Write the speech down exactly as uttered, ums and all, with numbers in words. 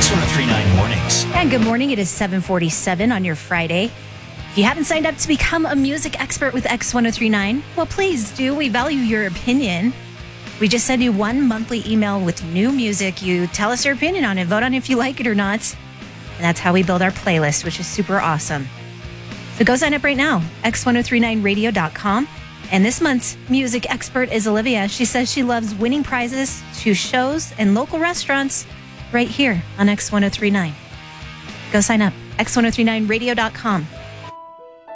X ten thirty-nine Mornings. And good morning. It is seven forty-seven on your Friday. If you haven't signed up to become a music expert with X ten thirty-nine, well, please do. We value your opinion. We just send you one monthly email with new music. You tell us your opinion on it, vote on if you like it or not. And that's how we build our playlist, which is super awesome. So go sign up right now, X ten thirty-nine radio dot com. And this month's music expert is Olivia. She says she loves winning prizes to shows and local restaurants right here on X ten thirty-nine. Go sign up, X ten thirty-nine radio dot com.